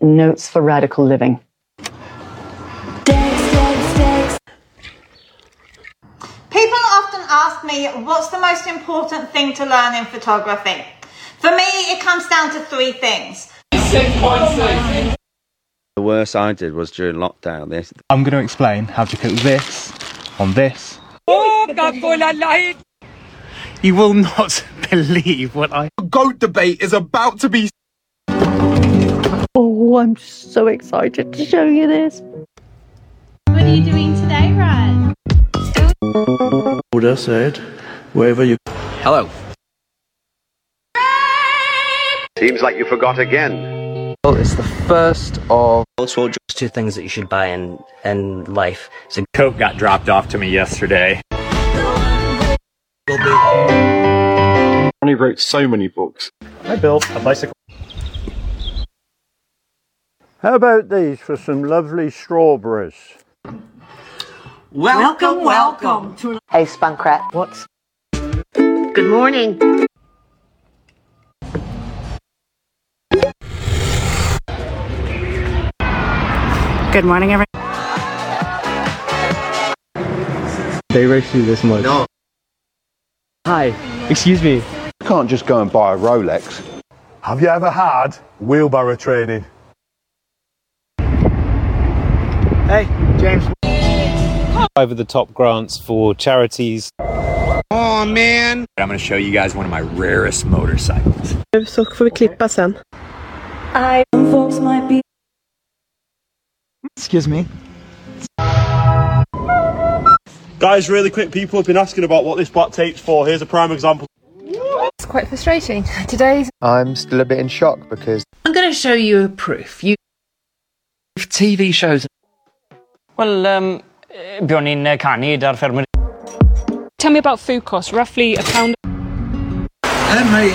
Notes for Radical Living. People often ask me, what's the most important thing to learn in photography? For me, it comes down to 3 things. The worst I did was during lockdown. I'm going to explain how to cook this on this. You will not believe what I... GOAT debate is about to be... Oh, I'm so excited to show you this. What are you doing today, Ryan? Buddha said, wherever you... Hello. Seems like you forgot again. Well, it's the first of... Also, just 2 things that you should buy in life. So Coke got dropped off to me yesterday. Ronnie wrote so many books. I built a bicycle. How about these for some lovely strawberries? Welcome to... Hey, Spunkrat. What's... Good morning. Good morning, everyone. They race you this much. No. Hi, excuse me. You can't just go and buy a Rolex. Have you ever had wheelbarrow training? Hey, James. Over-the-top grants for charities. Oh, man. I'm going to show you guys one of my rarest motorcycles. Så får vi klippa sen. Folks might be... Excuse me. Guys, really quick, people have been asking about what this black tape's for. Here's a prime example. It's quite frustrating. Today's... I'm still a bit in shock because... I'm going to show you a proof. TV shows... Well, bjør ni'n canu dar ffermwyr. Tell me about food costs. Roughly £1. And my